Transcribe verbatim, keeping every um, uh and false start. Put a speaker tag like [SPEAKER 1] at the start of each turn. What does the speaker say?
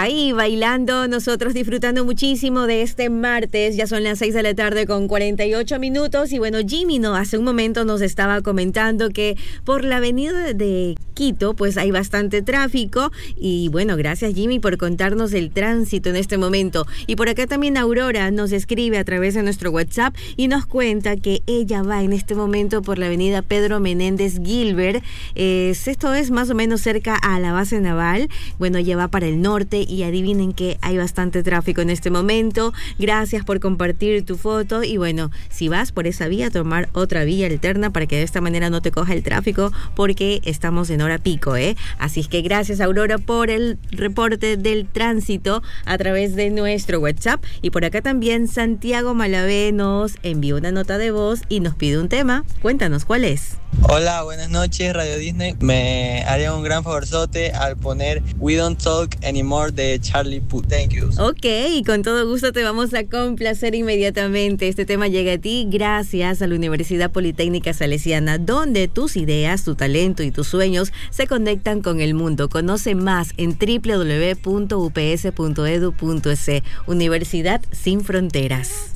[SPEAKER 1] ahí bailando, nosotros disfrutando muchísimo de este martes. Ya son las seis de la tarde con cuarenta y ocho minutos. Y bueno, Jimmy no, hace un momento nos estaba comentando que por la avenida de Quito pues hay bastante tráfico. Y bueno, gracias Jimmy por contarnos el tránsito en este momento. Y por acá también Aurora nos escribe a través de nuestro WhatsApp y nos cuenta que ella va en este momento por la avenida Pedro Menéndez Gilbert. Eh, esto es más o menos cerca a la base naval. Bueno, ella va para el norte y adivinen que hay bastante tráfico en este momento. Gracias por compartir tu foto y bueno, si vas por esa vía, tomar otra vía alterna para que de esta manera no te coja el tráfico porque estamos en hora pico, ¿eh? Así es que gracias Aurora por el reporte del tránsito a través de nuestro WhatsApp. Y por acá también Santiago Malavé nos envió una nota de voz y nos pide un tema. Cuéntanos, ¿cuál es?
[SPEAKER 2] Hola, buenas noches Radio Disney. Me haría un gran favorzote al poner We Don't Talk Anymore de Charlie Puth. Thank you.
[SPEAKER 1] Ok, con todo gusto te vamos a complacer inmediatamente. Este tema llega a ti gracias a la Universidad Politécnica Salesiana, donde tus ideas, tu talento y tus sueños se conectan con el mundo. Conoce más en doble u doble u doble u punto u p s punto e d u punto e s. Universidad sin fronteras.